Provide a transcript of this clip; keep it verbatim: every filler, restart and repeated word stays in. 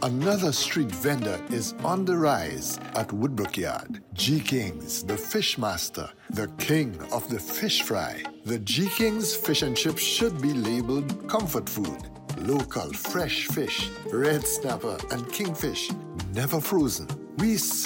Another street vendor is on the rise at Woodbrook Yard. G. King's, the fish master, the king of the fish fry. The G. King's fish and chips should be labeled comfort food. Local fresh fish, red snapper and kingfish, never frozen. We